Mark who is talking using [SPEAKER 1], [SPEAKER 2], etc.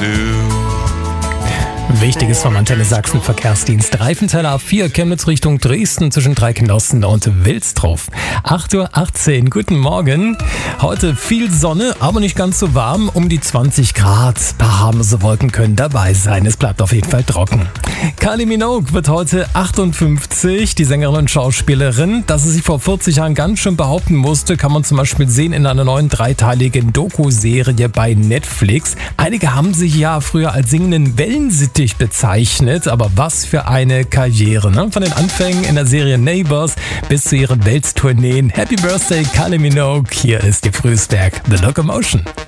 [SPEAKER 1] Wichtiges vom Antenne Sachsen Verkehrsdienst. Reifenteller A4, Chemnitz Richtung Dresden zwischen Dreikenossen und Wilsdruff. 8:18 Uhr, guten Morgen. Heute viel Sonne, aber nicht ganz so warm, um die 20 Grad. Ein paar harmlose Wolken können dabei sein. Es bleibt auf jeden Fall trocken. Kylie Minogue wird heute 58, die Sängerin und Schauspielerin. Dass sie sich vor 40 Jahren ganz schön behaupten musste, kann man zum Beispiel sehen in einer neuen dreiteiligen Doku-Serie bei Netflix. Einige haben sich ja früher als singenden Wellensittich bezeichnet, aber was für eine Karriere, ne? Von den Anfängen in der Serie Neighbours bis zu ihren Welttourneen. Happy Birthday, Kylie Minogue. Hier ist ihr frühes Werk, The Locomotion.